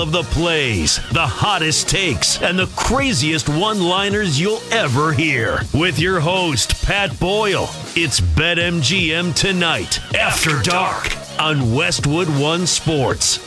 of the plays, the hottest takes, and the craziest one-liners you'll ever hear. With your host, Pat Boyle. It's BetMGM Tonight, After Dark, on Westwood One Sports.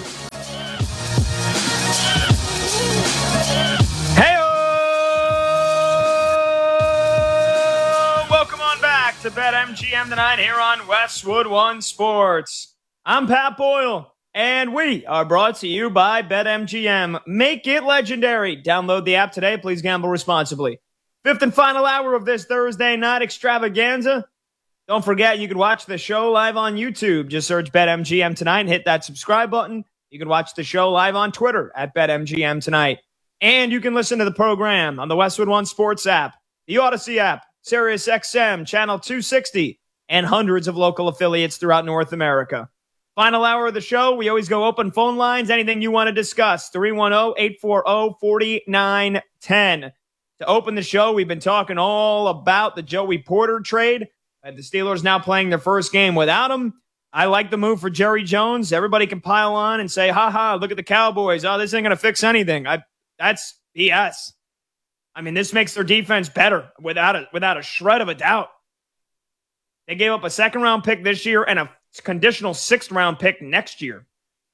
Welcome on back to BetMGM Tonight here on Westwood One Sports. I'm Pat Boyle. And we are brought to you by BetMGM. Make it legendary. Download the app today. Please gamble responsibly. Fifth and final hour of this Thursday night extravaganza. Don't forget, you can watch the show live on YouTube. Just search BetMGM Tonight and hit that subscribe button. You can watch the show live on Twitter at BetMGM Tonight. And you can listen to the program on the Westwood One Sports app, the Odyssey app, SiriusXM, Channel 260, and hundreds of local affiliates throughout North America. Final hour of the show, we always go open phone lines. Anything you want to discuss, 310-840-4910. To open the show, we've been talking all about the Joey Porter trade. The Steelers now playing their first game without him. I like the move for Jerry Jones. Everybody can pile on and say, ha, look at the Cowboys. Oh, this ain't going to fix anything. That's BS. I mean, this makes their defense better without a shred of a doubt. They gave up a second-round pick this year and a conditional sixth-round pick next year.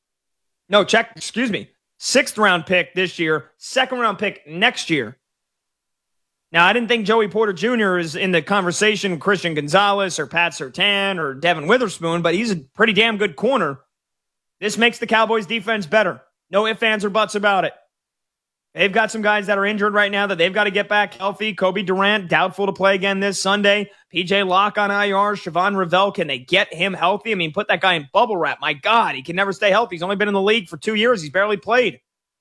Sixth-round pick this year, second-round pick next year. Now, I didn't think Joey Porter Jr. is in the conversation with Christian Gonzalez or Pat Surtain or Devin Witherspoon, but he's a pretty damn good corner. This makes the Cowboys' defense better. No ifs, ands, or buts about it. They've got some guys that are injured right now that they've got to get back healthy. Kobe Durant, doubtful to play again this Sunday. PJ Locke on IR. Siobhan Revell, can they get him healthy? I mean, put that guy in bubble wrap. My God, he can never stay healthy. He's only been in the league for 2 years. He's barely played.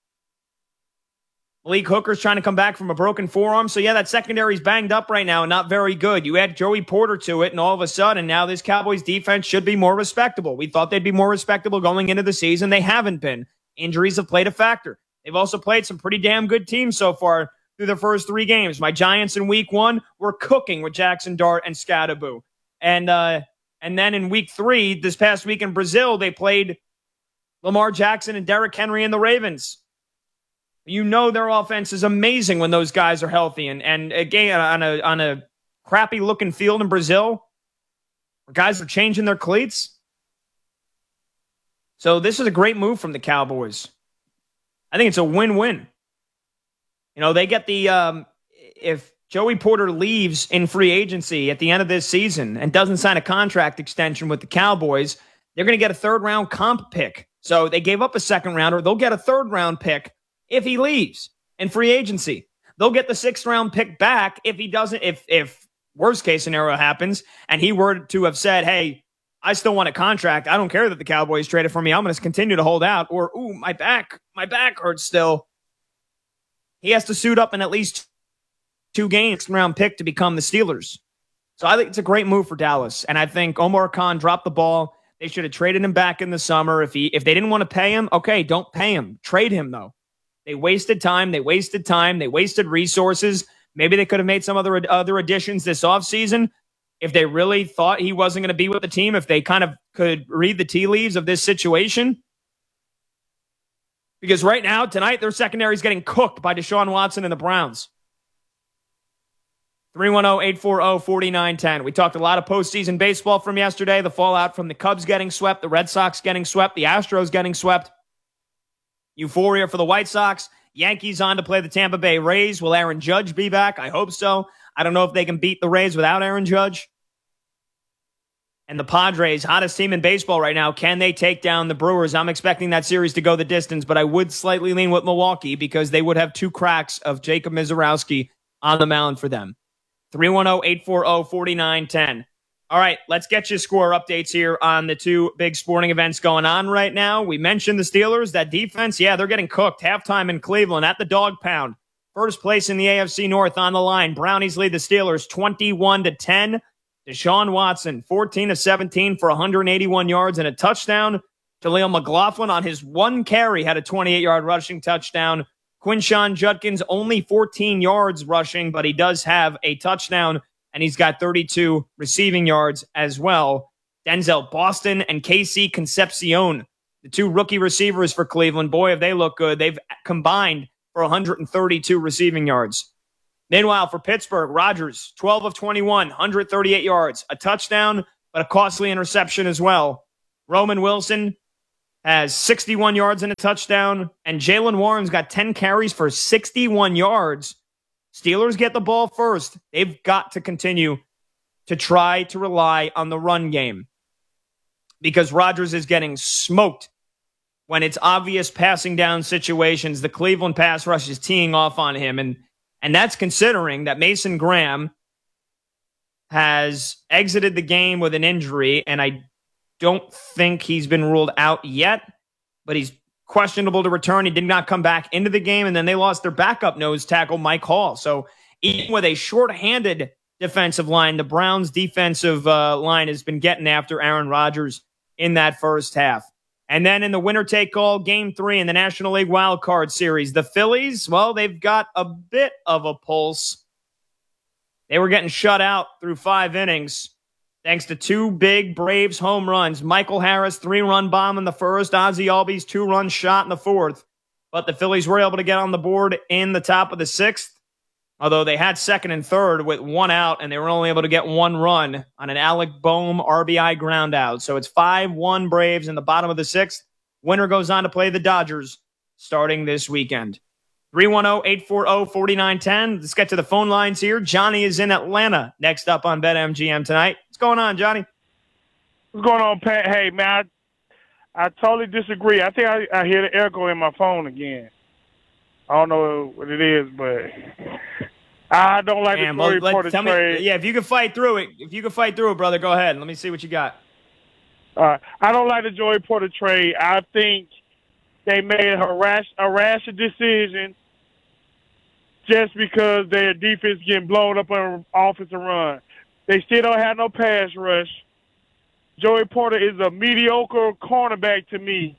Malik Hooker's trying to come back from a broken forearm. So, yeah, that secondary's banged up right now and not very good. You add Joey Porter to it, and all of a sudden, now this Cowboys defense should be more respectable. We thought they'd be more respectable going into the season. They haven't been. Injuries have played a factor. They've also played some pretty damn good teams so far through the first 3 games. My Giants in week 1 were cooking with Jackson Dart and Scadaboo. And then in week 3, this past week in Brazil, they played Lamar Jackson and Derrick Henry and the Ravens. You know their offense is amazing when those guys are healthy. And again, on a crappy-looking field in Brazil, where guys are changing their cleats. So this is a great move from the Cowboys. I think it's a win-win. You know, they get the if Joey Porter leaves in free agency at the end of this season and doesn't sign a contract extension with the Cowboys, they're going to get a third-round comp pick. So they gave up a second-rounder. They'll get a third-round pick if he leaves in free agency. They'll get the sixth-round pick back if he doesn't, if worst-case scenario happens, and he were to have said, hey, I still want a contract. I don't care that the Cowboys traded for me. I'm going to continue to hold out. Or, ooh, my back hurts still. He has to suit up in at least 2 games round pick to become the Steelers. So I think it's a great move for Dallas. And I think Omar Khan dropped the ball. They should have traded him back in the summer. If they didn't want to pay him, okay, don't pay him. Trade him, though. They wasted time. They wasted resources. Maybe they could have made some other additions this offseason. If they really thought he wasn't going to be with the team, if they kind of could read the tea leaves of this situation. Because right now, tonight, their secondary is getting cooked by Deshaun Watson and the Browns. 310-840-4910. We talked a lot of postseason baseball from yesterday. The fallout from the Cubs getting swept, the Red Sox getting swept, the Astros getting swept. Euphoria for the White Sox. Yankees on to play the Tampa Bay Rays. Will Aaron Judge be back? I hope so. I don't know if they can beat the Rays without Aaron Judge. And the Padres, hottest team in baseball right now. Can they take down the Brewers? I'm expecting that series to go the distance, but I would slightly lean with Milwaukee because they would have 2 cracks of Jacob Mizorowski on the mound for them. 310-840-4910. All right, let's get you score updates here on the 2 big sporting events going on right now. We mentioned the Steelers, that defense. Yeah, they're getting cooked. Halftime in Cleveland at the Dog Pound. First place in the AFC North on the line. Brownies lead the Steelers 21-10. Deshaun Watson, 14 of 17 for 181 yards and a touchdown. Jaleel McLaughlin on his 1 carry had a 28-yard rushing touchdown. Quinshon Judkins only 14 yards rushing, but he does have a touchdown, and he's got 32 receiving yards as well. Denzel Boston and KC Concepcion The two rookie receivers for Cleveland, boy, if they look good. They've combined for 132 receiving yards. Meanwhile, for Pittsburgh, Rodgers, 12 of 21, 138 yards, a touchdown, but a costly interception as well. Roman Wilson has 61 yards and a touchdown, and Jaylen Warren's got 10 carries for 61 yards. Steelers get the ball first. They've got to continue to try to rely on the run game because Rodgers is getting smoked when it's obvious passing down situations. The Cleveland pass rush is teeing off on him, and that's considering that Mason Graham has exited the game with an injury, and I don't think he's been ruled out yet, but he's questionable to return. He did not come back into the game, and then they lost their backup nose tackle, Mike Hall. So even with a shorthanded defensive line, the Browns' defensive line has been getting after Aaron Rodgers in that first half. And then in the winner-take-all, Game 3 in the National League Wild Card Series, the Phillies, well, they've got a bit of a pulse. They were getting shut out through 5 innings. Thanks to 2 big Braves home runs. Michael Harris, 3-run bomb in the first. Ozzie Albies, 2-run shot in the fourth. But the Phillies were able to get on the board in the top of the 6th. Although they had second and third with 1 out, and they were only able to get 1 run on an Alec Boehm RBI ground out. So it's 5-1 Braves in the bottom of the 6th. Winner goes on to play the Dodgers starting this weekend. 310-840-4910. Let's get to the phone lines here. Johnny is in Atlanta next up on BetMGM tonight. What's going on, Johnny? What's going on, Pat? Hey, man, I totally disagree. I think I hear the echo in my phone again. I don't know what it is, but I don't like the Joey Porter trade. Yeah, if you can fight through it, brother, go ahead. Let me see what you got. I don't like the Joey Porter trade. I think they made a rash decision just because their defense getting blown up on offensive run. They still don't have no pass rush. Joey Porter is a mediocre cornerback to me.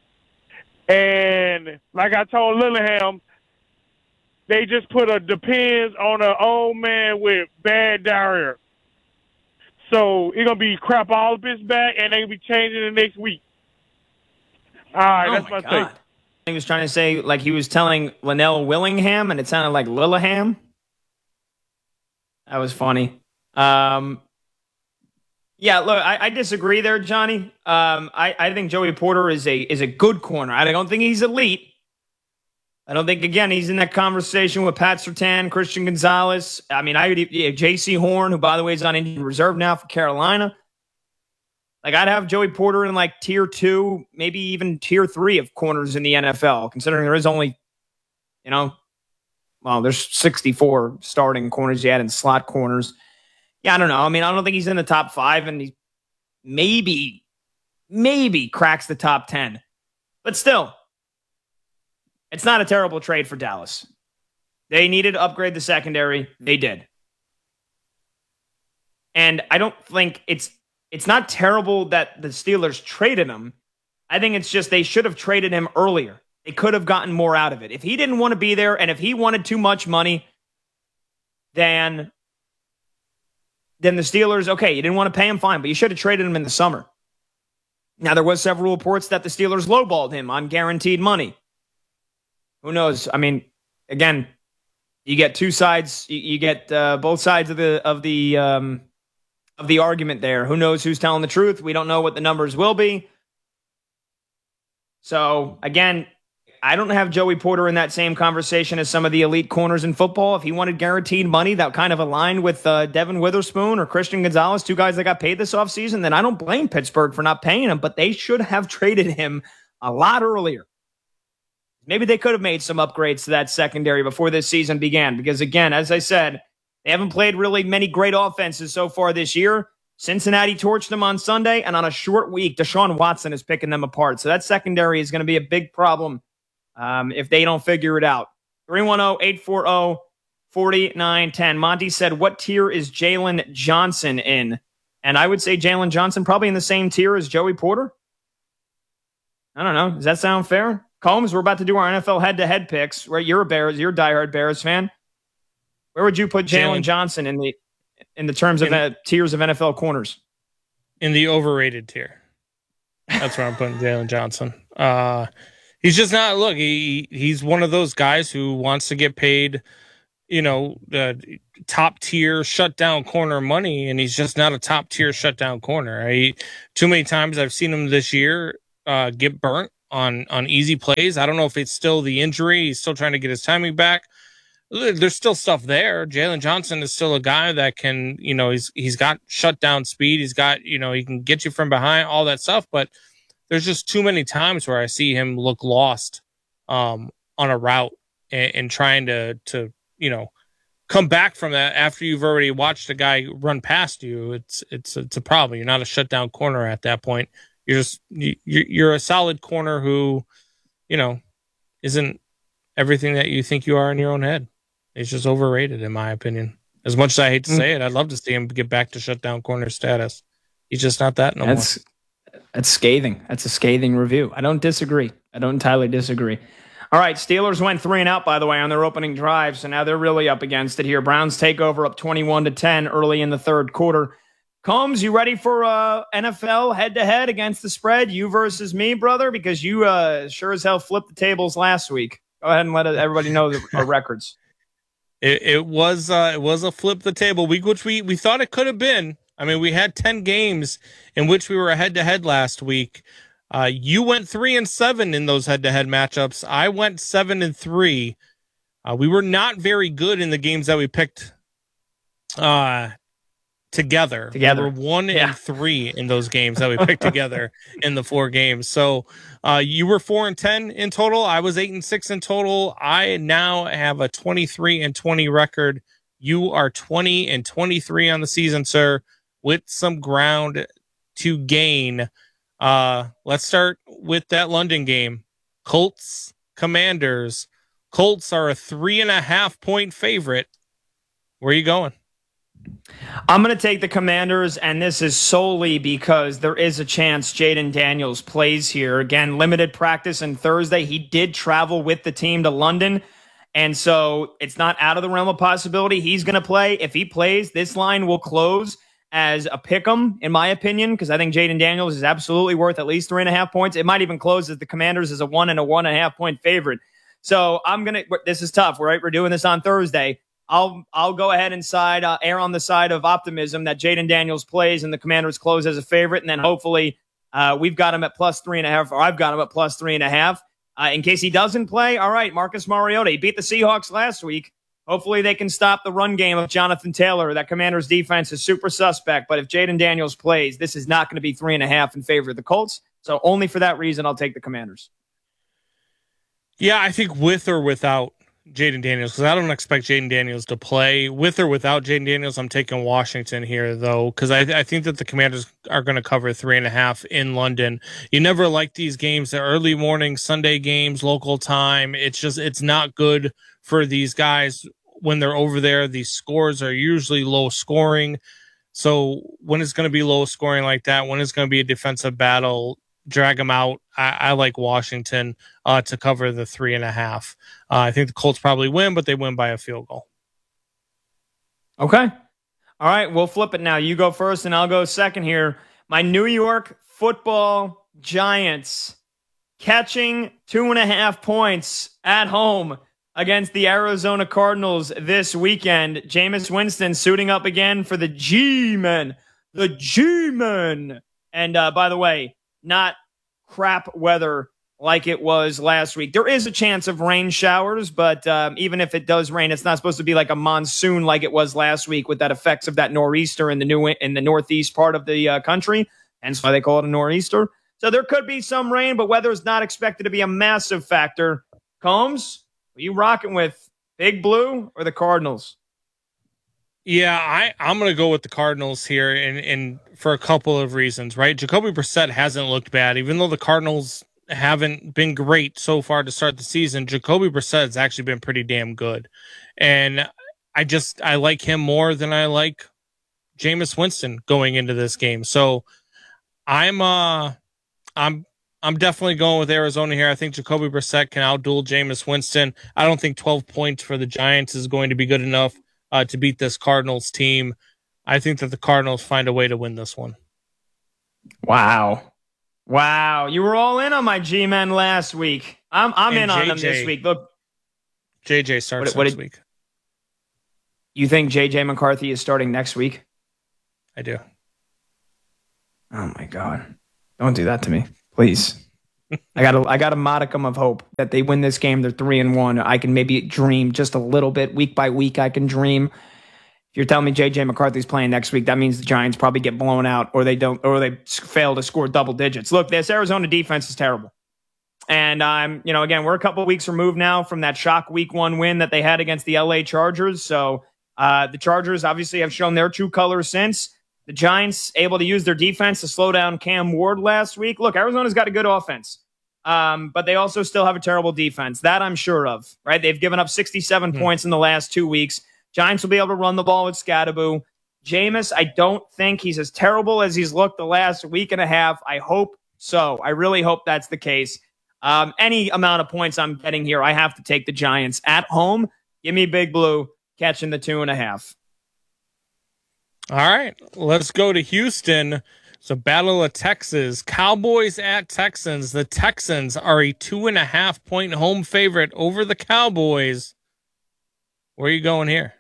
And like I told Lillingham, they just put a depends on an old man with bad diarrhea. So it's going to be crap all up his back, and they're going to be changing the next week. All right, that's my take. He was trying to say, like he was telling Linnell Willingham, and it sounded like Lilliham. That was funny. Yeah, look, I disagree there, Johnny. I think Joey Porter is a good corner. I don't think he's elite. I don't think, again, he's in that conversation with Pat Surtain, Christian Gonzalez. I mean, J.C. Horn, who, by the way, is on injured reserve now for Carolina. Like, I'd have Joey Porter in, like, tier 2, maybe even tier 3 of corners in the NFL, considering there is only, there's 64 starting corners you had in slot corners. Yeah, I don't know. I mean, I don't think he's in the top 5, and he maybe cracks the top 10. But still, it's not a terrible trade for Dallas. They needed to upgrade the secondary. They did. And I don't think it's not terrible that the Steelers traded him. I think it's just they should have traded him earlier. They could have gotten more out of it. If he didn't want to be there and if he wanted too much money, then the Steelers, okay, you didn't want to pay him, fine, but you should have traded him in the summer. Now, there was several reports that the Steelers lowballed him on guaranteed money. Who knows? I mean, again, you get two sides. You get both sides of the argument there. Who knows who's telling the truth? We don't know what the numbers will be. So, again, I don't have Joey Porter in that same conversation as some of the elite corners in football. If he wanted guaranteed money that kind of aligned with Devin Witherspoon or Christian Gonzalez, 2 guys that got paid this offseason, then I don't blame Pittsburgh for not paying him, but they should have traded him a lot earlier. Maybe they could have made some upgrades to that secondary before this season began because, again, as I said, they haven't played really many great offenses so far this year. Cincinnati torched them on Sunday, and on a short week, Deshaun Watson is picking them apart. So that secondary is going to be a big problem if they don't figure it out. 310-840-4910. Monty said, what tier is Jalen Johnson in? And I would say Jalen Johnson probably in the same tier as Joey Porter. I don't know. Does that sound fair? Combs, we're about to do our NFL head-to-head picks. Right, you're a diehard Bears fan. Where would you put Jalen Johnson in the terms of tiers of NFL corners? In the overrated tier. That's where I'm putting Jalen Johnson. He's just not. Look, he's one of those guys who wants to get paid, top tier shutdown corner money, and he's just not a top tier shutdown corner. Too many times I've seen him this year get burnt on easy plays. I don't know if it's still the injury. He's still trying to get his timing back. There's still stuff there. Jalen Johnson is still a guy that can, he's got shutdown speed. He's got, he can get you from behind, all that stuff. But there's just too many times where I see him look lost on a route and trying to come back from that after you've already watched a guy run past you. It's a problem. You're not a shutdown corner at that point. You're a solid corner who, isn't everything that you think you are in your own head. He's just overrated, in my opinion. As much as I hate to say it, I'd love to see him get back to shutdown corner status. He's just not that no more. That's scathing. That's a scathing review. I don't disagree. I don't entirely disagree. All right, Steelers went 3 and out, by the way, on their opening drive, so now they're really up against it here. Browns take over up 21-10 early in the third quarter. Combs, you ready for NFL head-to-head against the spread? You versus me, brother, because you sure as hell flipped the tables last week. Go ahead and let everybody know our records. It was a flip the table week, which we thought it could have been. I mean, we had 10 games in which we were head-to-head last week. You went 3-7 in those head-to-head matchups. I went 7-3. We were not very good in the games that we picked together. We were 1-3 in those games that we picked together in the 4 games. So you were 4-10 in total. I was 8-6 in total. I now have a 23-20 record. You are 20-23 on the season, sir, with some ground to gain. Let's start with that London game. Colts, Commanders. Colts are a 3.5 point favorite. Where are you going? I'm going to take the Commanders, and this is solely because there is a chance Jaden Daniels plays here. Again, limited practice on Thursday. He did travel with the team to London, and so it's not out of the realm of possibility he's going to play. If he plays, this line will close as a pick'em, in my opinion, because I think Jaden Daniels is absolutely worth at least 3.5 points. It might even close as the Commanders as a 1.5 point favorite. So this is tough, right? We're doing this on Thursday. I'll go ahead and err on the side of optimism that Jaden Daniels plays and the Commanders close as a favorite, and then hopefully we've got him at plus 3.5, or I've got him at plus 3.5. In case he doesn't play, all right, Marcus Mariota, he beat the Seahawks last week. Hopefully they can stop the run game of Jonathan Taylor. That Commanders defense is super suspect, but if Jaden Daniels plays, this is not going to be 3.5 in favor of the Colts. So only for that reason, I'll take the Commanders. Yeah, I think with or without Jaden Daniels, because I don't expect Jaden Daniels to play. With or without Jaden Daniels, I'm taking Washington here, though, because I think that the Commanders are going to cover 3.5 in London. You never like these games. They're early morning Sunday games, local time. It's not good for these guys when they're over there. These scores are usually low scoring. So when it's going to be low scoring like that, when it's going to be a defensive battle, drag them out. I like Washington to cover the 3.5. I think the Colts probably win, but they win by a field goal. Okay. All right, we'll flip it now. You go first and I'll go second here. My New York Football Giants catching 2.5 points at home against the Arizona Cardinals this weekend. Jameis Winston suiting up again for the G-Men. The G-Men. And by the way, not crap weather like it was last week. There is a chance of rain showers, but even if it does rain, it's not supposed to be like a monsoon like it was last week with that effects of that nor'easter in the northeast part of the country. Hence why they call it a nor'easter. So there could be some rain, but weather is not expected to be a massive factor. Combs, are you rocking with Big Blue or the Cardinals? Yeah, I'm going to go with the Cardinals here, and for a couple of reasons, right? Jacoby Brissett hasn't looked bad, even though the Cardinals haven't been great so far to start the season. Jacoby Brissett has actually been pretty damn good, and I like him more than I like Jameis Winston going into this game. So I'm definitely going with Arizona here. I think Jacoby Brissett can outduel Jameis Winston. I don't think 12 points for the Giants is going to be good enough to beat this Cardinals team. I think that the Cardinals find a way to win this one. Wow. Wow, you were all in on my G-men last week. I'm in on them this week. Look, JJ starts next week. You think JJ McCarthy is starting next week? I do. Oh my God. Don't do that to me, please. I got a modicum of hope that they win this game. They're 3-1. I can maybe dream just a little bit week by week. I can dream. If you're telling me JJ McCarthy's playing next week, that means the Giants probably get blown out or they fail to score double digits. Look, this Arizona defense is terrible. And again, we're a couple of weeks removed now from that shock week 1 win that they had against the LA Chargers. So the Chargers obviously have shown their true colors since. The Giants able to use their defense to slow down Cam Ward last week. Look, Arizona's got a good offense, but they also still have a terrible defense. That I'm sure of, right? They've given up 67 points in the last 2 weeks. Giants will be able to run the ball with Scadaboo. Jameis, I don't think he's as terrible as he's looked the last week and a half. I hope so. I really hope that's the case. Any amount of points I'm getting here, I have to take the Giants at home. Give me Big Blue catching the 2.5. All right, let's go to Houston. So Battle of Texas, Cowboys at Texans. The Texans are a 2.5 point home favorite over the Cowboys. Where are you going here?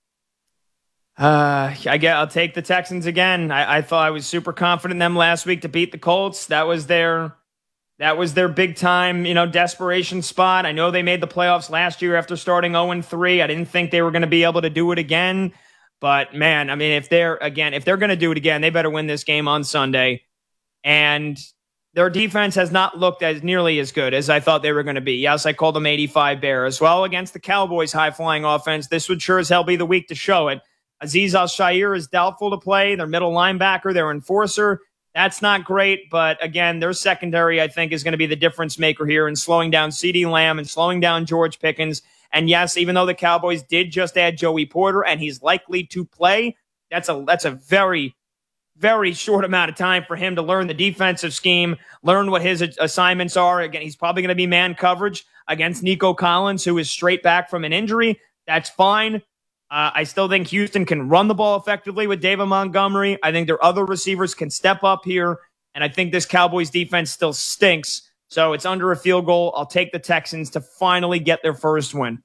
I'll take the Texans again. I thought I was super confident in them last week to beat the Colts. That was their big time, desperation spot. I know they made the playoffs last year after starting 0-3. I didn't think they were going to be able to do it again. But man, I mean, if they're going to do it again, they better win this game on Sunday. And their defense has not looked as nearly as good as I thought they were going to be. Yes, I called them 85 Bears. Well, against the Cowboys' high-flying offense, this would sure as hell be the week to show it. Azeez Al-Shaair is doubtful to play. Their middle linebacker, their enforcer, that's not great. But again, their secondary, I think, is going to be the difference maker here in slowing down CeeDee Lamb and slowing down George Pickens. And yes, even though the Cowboys did just add Joey Porter and he's likely to play, that's a very, very short amount of time for him to learn the defensive scheme, learn what his assignments are. Again, he's probably going to be man coverage against Nico Collins, who is straight back from an injury. That's fine. I still think Houston can run the ball effectively with David Montgomery. I think their other receivers can step up here. And I think this Cowboys defense still stinks. So it's under a field goal. I'll take the Texans to finally get their first win.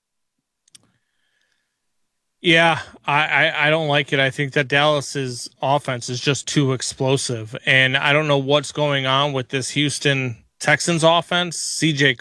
Yeah, I don't like it. I think that Dallas's offense is just too explosive. And I don't know what's going on with this Houston Texans offense. CJ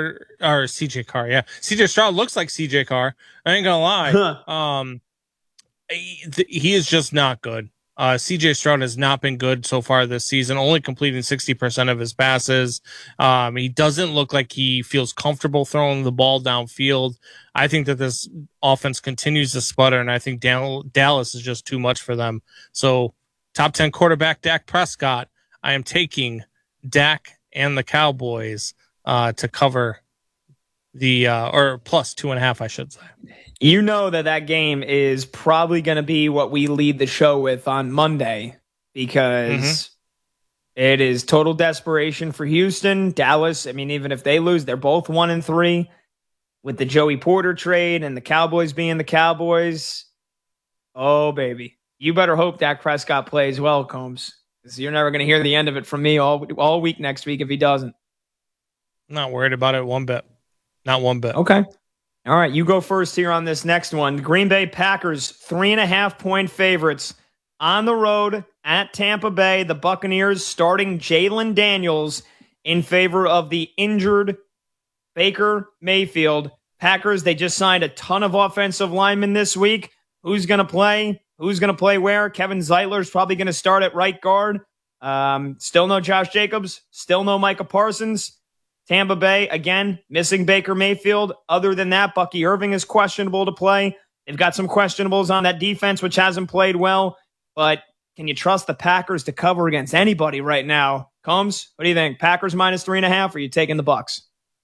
Stroud looks like CJ Carr. I ain't gonna lie. He is just not good. CJ Stroud has not been good so far this season, only completing 60% of his passes. He doesn't look like he feels comfortable throwing the ball downfield. I think that this offense continues to sputter, and I think Dallas is just too much for them. So top 10 quarterback Dak Prescott, I am taking Dak and the Cowboys to cover the or plus 2.5, I should say. You know that game is probably going to be what we lead the show with on Monday because it is total desperation for Houston. Dallas, I mean, even if they lose, they're both 1-3 with the Joey Porter trade and the Cowboys being the Cowboys. Oh, baby. You better hope Dak Prescott plays well, Combs, because you're never going to hear the end of it from me all week next week if he doesn't. I'm not worried about it one bit. Not one bit. Okay. All right, you go first here on this next one. Green Bay Packers, 3.5 point favorites on the road at Tampa Bay. The Buccaneers starting Jalen Daniels in favor of the injured Baker Mayfield. Packers, they just signed a ton of offensive linemen this week. Who's going to play? Who's going to play where? Kevin Zeitler's probably going to start at right guard. Still no Josh Jacobs. Still no Micah Parsons. Tampa Bay, again, missing Baker Mayfield. Other than that, Bucky Irving is questionable to play. They've got some questionables on that defense, which hasn't played well. But can you trust the Packers to cover against anybody right now? Combs, what do you think? Packers minus 3.5, or are you taking the Bucs?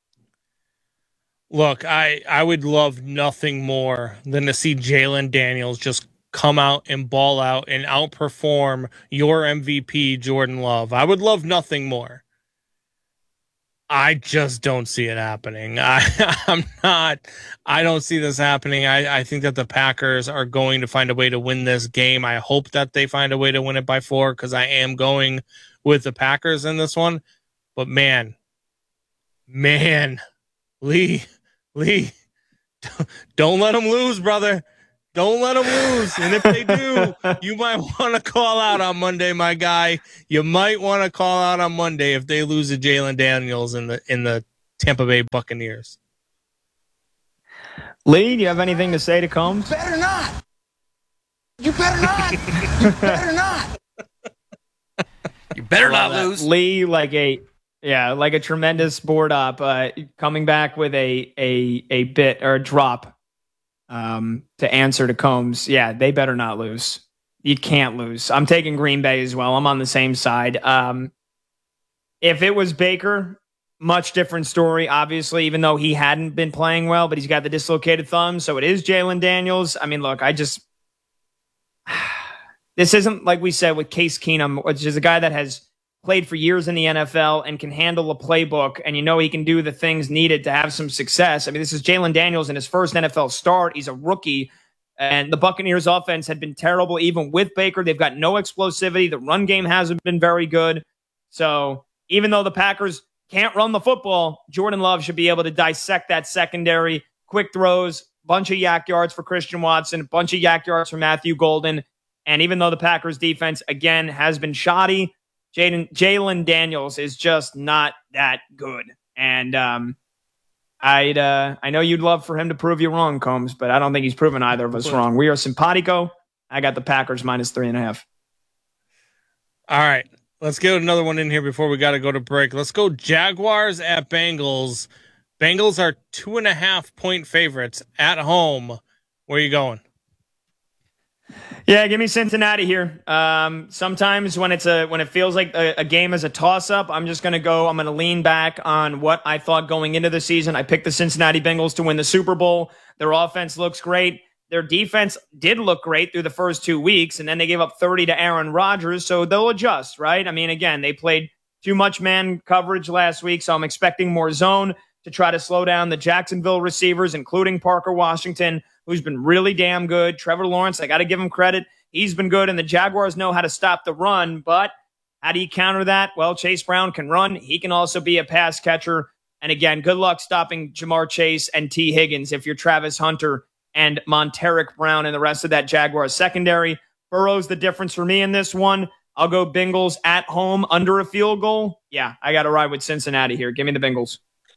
Look, I would love nothing more than to see Jalen Daniels just come out and ball out and outperform your MVP, Jordan Love. I would love nothing more. I just don't see it happening. I don't see this happening. I think that the Packers are going to find a way to win this game. I hope that they find a way to win it by 4 because I am going with the Packers in this one. But man, Lee, don't let them lose, brother. Don't let them lose. And if they do, you might want to call out on Monday, my guy. You might want to call out on Monday if they lose to Jalen Daniels in the Tampa Bay Buccaneers. Lee, do you have anything to say to Combs? You better not. You better not. You better not. You better not lose. Lee, like a tremendous board up, coming back with a bit or a drop to answer to Combs. Yeah, they better not lose. You can't lose. I'm taking Green Bay as well. I'm on the same side. If it was Baker, much different story, obviously, even though he hadn't been playing well, but he's got the dislocated thumb. So it is Jalen Daniels. I mean, look, this isn't like we said with Case Keenum, which is a guy that has played for years in the NFL and can handle a playbook, and he can do the things needed to have some success. I mean, this is Jalen Daniels in his first NFL start. He's a rookie, and the Buccaneers offense had been terrible even with Baker. They've got no explosivity. The run game hasn't been very good. So even though the Packers can't run the football, Jordan Love should be able to dissect that secondary, quick throws, bunch of yak yards for Christian Watson, bunch of yak yards for Matthew Golden. And even though the Packers defense, again, has been shoddy, Jalen Daniels is just not that good. And I know you'd love for him to prove you wrong, Combs, but I don't think he's proven either of us wrong. We are simpatico. I got the Packers -3.5. All right. Let's get another one in here before we got to go to break. Let's go Jaguars at Bengals. Bengals are 2.5-point favorites at home. Where are you going? Yeah, give me Cincinnati here. Sometimes when it feels like a game is a toss-up, I'm going to lean back on what I thought going into the season. I picked the Cincinnati Bengals to win the Super Bowl. Their offense looks great. Their defense did look great through the first 2 weeks, and then they gave up 30 to Aaron Rodgers, so they'll adjust, right? I mean, again, they played too much man coverage last week, so I'm expecting more zone to try to slow down the Jacksonville receivers, including Parker Washington, who's been really damn good. Trevor Lawrence, I got to give him credit. He's been good, and the Jaguars know how to stop the run, but how do you counter that? Well, Chase Brown can run. He can also be a pass catcher. And again, good luck stopping Jamar Chase and T. Higgins if you're Travis Hunter and Monteric Brown and the rest of that Jaguars secondary. Burrow's the difference for me in this one. I'll go Bengals at home under a field goal. Yeah, I got to ride with Cincinnati here. Give me the Bengals.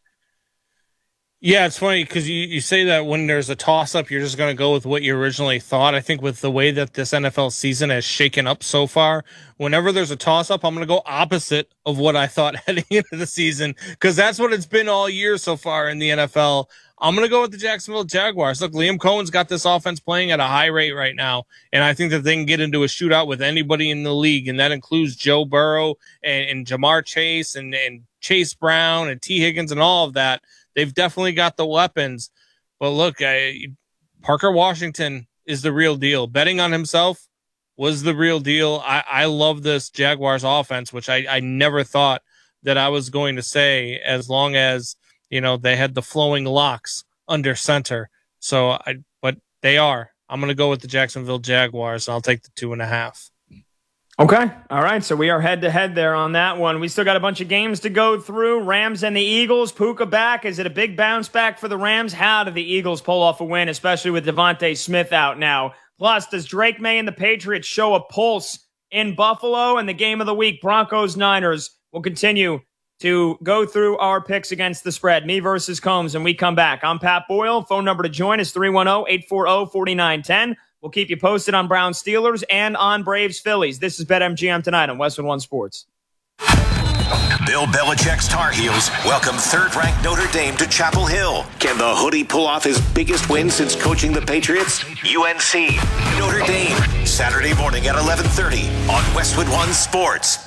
Yeah, it's funny because you say that when there's a toss-up, you're just going to go with what you originally thought. I think with the way that this NFL season has shaken up so far, whenever there's a toss-up, I'm going to go opposite of what I thought heading into the season because that's what it's been all year so far in the NFL. I'm going to go with the Jacksonville Jaguars. Look, Liam Cohen's got this offense playing at a high rate right now, and I think that they can get into a shootout with anybody in the league, and that includes Joe Burrow and Jamar Chase and Chase Brown and T. Higgins and all of that. They've definitely got the weapons. But look, Parker Washington is the real deal. Betting on himself was the real deal. I love this Jaguars offense, which I never thought that I was going to say as long as, they had the flowing locks under center. But they are. I'm going to go with the Jacksonville Jaguars. I'll take the 2.5. Okay. All right. So we are head-to-head there on that one. We still got a bunch of games to go through. Rams and the Eagles. Puka back. Is it a big bounce back for the Rams? How do the Eagles pull off a win, especially with Devontae Smith out now? Plus, does Drake May and the Patriots show a pulse in Buffalo? And the game of the week, Broncos-Niners. We'll continue to go through our picks against the spread. Me versus Combs, and we come back. I'm Pat Boyle. Phone number to join is 310-840-4910. We'll keep you posted on Browns Steelers and on Braves Phillies. This is BetMGM tonight on Westwood One Sports. Bill Belichick's Tar Heels welcome third-ranked Notre Dame to Chapel Hill. Can the Hoodie pull off his biggest win since coaching the Patriots? UNC, Notre Dame, Saturday morning at 11:30 on Westwood One Sports.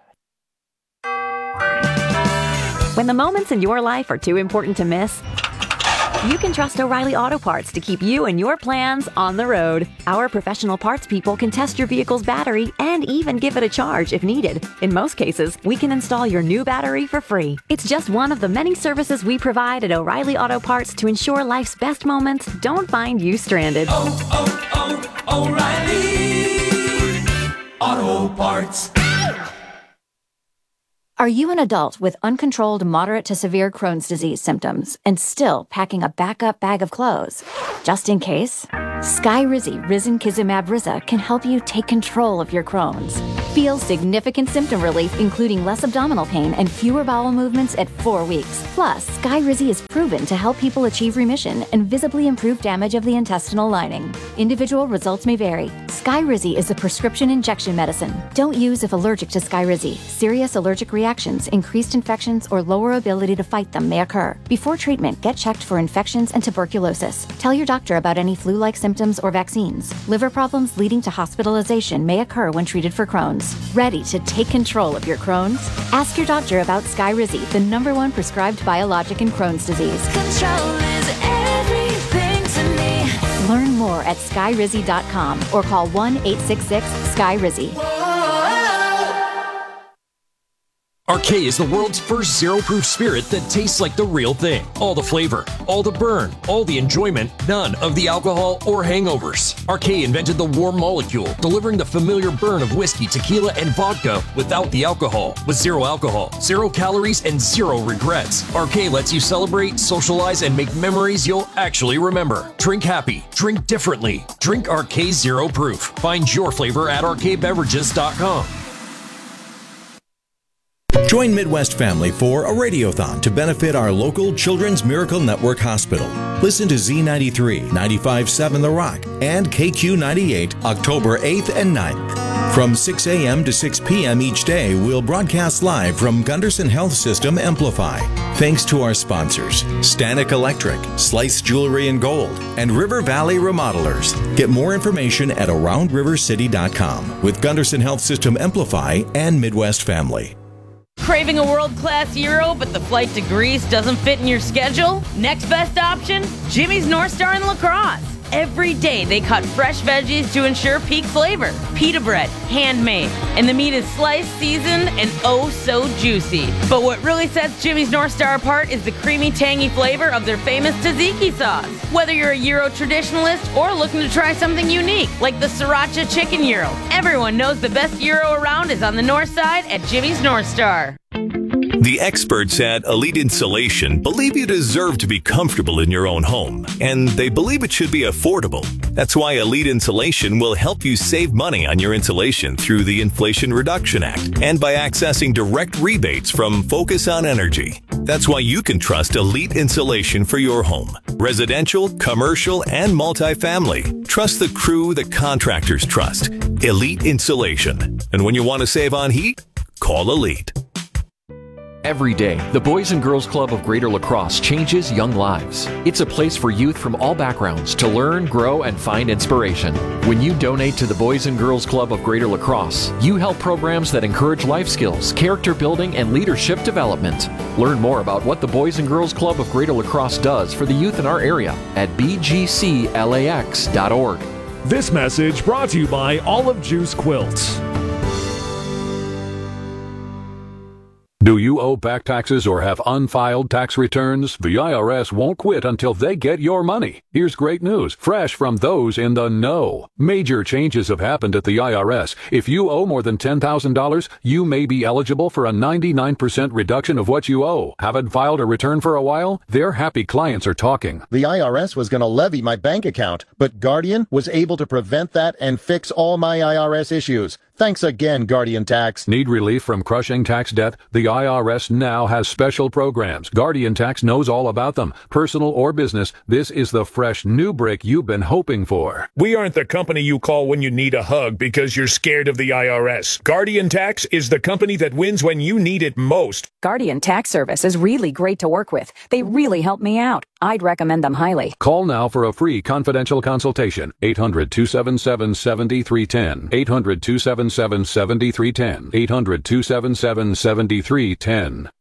When the moments in your life are too important to miss, you can trust O'Reilly Auto Parts to keep you and your plans on the road. Our professional parts people can test your vehicle's battery and even give it a charge if needed. In most cases, we can install your new battery for free. It's just one of the many services we provide at O'Reilly Auto Parts to ensure life's best moments don't find you stranded. O'Reilly Auto Parts. Are you an adult with uncontrolled moderate to severe Crohn's disease symptoms and still packing a backup bag of clothes? Just in case, Skyrizi Risankizumab Riza can help you take control of your Crohn's. Feel significant symptom relief, including less abdominal pain and fewer bowel movements at 4 weeks. Plus, Skyrizi is proven to help people achieve remission and visibly improve damage of the intestinal lining. Individual results may vary. Skyrizi is a prescription injection medicine. Don't use if allergic to Skyrizi. Serious allergic reactions, increased infections, or lower ability to fight them may occur. Before treatment, get checked for infections and tuberculosis. Tell your doctor about any flu-like symptoms or vaccines. Liver problems leading to hospitalization may occur when treated for Crohn's. Ready to take control of your Crohn's? Ask your doctor about Skyrizi, the #1 prescribed biologic in Crohn's disease. Control is everything to me. Learn more at skyrizi.com or call 1-866-SKYRIZI. RK is the world's first zero-proof spirit that tastes like the real thing. All the flavor, all the burn, all the enjoyment, none of the alcohol or hangovers. RK invented the warm molecule, delivering the familiar burn of whiskey, tequila, and vodka without the alcohol. With zero alcohol, 0 calories, and 0 regrets. RK lets you celebrate, socialize, and make memories you'll actually remember. Drink happy, drink differently. Drink RK Zero Proof. Find your flavor at rkbeverages.com. Join Midwest Family for a radiothon to benefit our local Children's Miracle Network Hospital. Listen to Z93, 95.7 The Rock, and KQ98 October 8th and 9th. From 6 a.m. to 6 p.m. each day, we'll broadcast live from Gunderson Health System Amplify. Thanks to our sponsors, Stanek Electric, Slice Jewelry and Gold, and River Valley Remodelers. Get more information at AroundRiverCity.com with Gunderson Health System Amplify and Midwest Family. Craving a world-class gyro, but the flight to Greece doesn't fit in your schedule? Next best option? Jimmy's North Star in La Crosse. Every day they cut fresh veggies to ensure peak flavor. Pita bread, handmade, and the meat is sliced, seasoned, and oh so juicy. But what really sets Jimmy's North Star apart is the creamy, tangy flavor of their famous tzatziki sauce. Whether you're a gyro traditionalist or looking to try something unique, like the sriracha chicken gyro, everyone knows the best gyro around is on the north side at Jimmy's North Star. The experts at Elite Insulation believe you deserve to be comfortable in your own home, and they believe it should be affordable. That's why Elite Insulation will help you save money on your insulation through the Inflation Reduction Act and by accessing direct rebates from Focus on Energy. That's why you can trust Elite Insulation for your home. Residential, commercial, and multifamily. Trust the crew the contractors trust. Elite Insulation. And when you want to save on heat, call Elite. Every day, the Boys and Girls Club of Greater La Crosse changes young lives. It's a place for youth from all backgrounds to learn, grow, and find inspiration. When you donate to the Boys and Girls Club of Greater La Crosse, you help programs that encourage life skills, character building, and leadership development. Learn more about what the Boys and Girls Club of Greater La Crosse does for the youth in our area at bgclax.org. This message brought to you by Olive Juice Quilts. Do you owe back taxes or have unfiled tax returns? The IRS won't quit until they get your money. Here's great news, fresh from those in the know. Major changes have happened at the IRS. If you owe more than $10,000, you may be eligible for a 99% reduction of what you owe. Haven't filed a return for a while? Their happy clients are talking. The IRS was going to levy my bank account, but Guardian was able to prevent that and fix all my IRS issues. Thanks again, Guardian Tax. Need relief from crushing tax debt? The IRS now has special programs. Guardian Tax knows all about them. Personal or business, this is the fresh new brick you've been hoping for. We aren't the company you call when you need a hug because you're scared of the IRS. Guardian Tax is the company that wins when you need it most. Guardian Tax Service is really great to work with. They really help me out. I'd recommend them highly. Call now for a free confidential consultation. 800-277-7310. 800-277-7310. 800-277-7310.